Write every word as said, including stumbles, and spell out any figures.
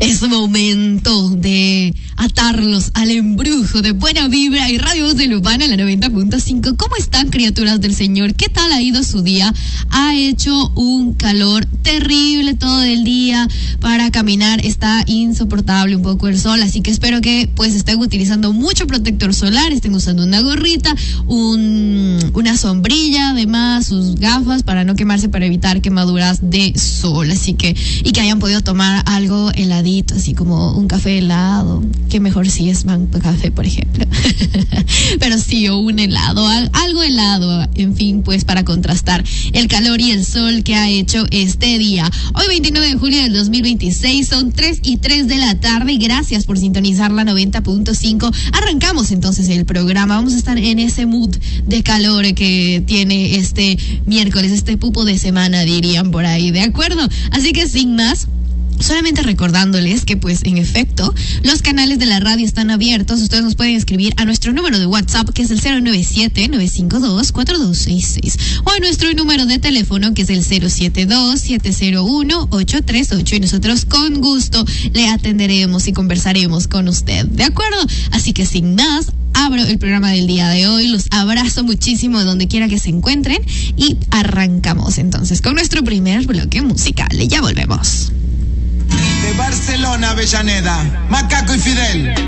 Es momento de atarlos al embrujo de Buena Vibra y Radio Voz de Lupana, la noventa punto cinco. ¿Cómo están, criaturas del Señor? ¿Qué tal ha ido su día? Ha hecho un calor terrible todo el día. Para caminar está insoportable un poco el sol, así que espero que pues estén utilizando mucho protector solar, estén usando una gorrita, un, una sombrilla, además sus gafas para no quemarse, para evitar quemaduras de sol. Así que, y que hayan podido tomar algo heladito, así como un café helado, que mejor si es mango café, por ejemplo. Pero sí, o un helado, algo helado, en fin, pues para contrastar el calor y el sol que ha hecho este día. Hoy, veintinueve de julio del dos mil veintiséis, son tres y tres de la tarde. Gracias por sintonizar la noventa punto cinco. Arrancamos entonces el programa. Vamos a estar en ese mood de calor que tiene este miércoles, este pupo de semana, dirían por ahí, ¿de acuerdo? Así que sin más, solamente recordándoles que pues en efecto los canales de la radio están abiertos. Ustedes nos pueden escribir a nuestro número de WhatsApp, que es el cero nueve siete, nueve cinco dos, cuatro dos seis seis, o a nuestro número de teléfono, que es el cero siete dos, siete cero uno, ocho tres ocho, y nosotros con gusto le atenderemos y conversaremos con usted, ¿de acuerdo? Así que sin más, abro el programa del día de hoy. Los abrazo muchísimo donde quiera que se encuentren y arrancamos entonces con nuestro primer bloque musical. Ya volvemos. De Barcelona, Avellaneda, Macaco y Fidel.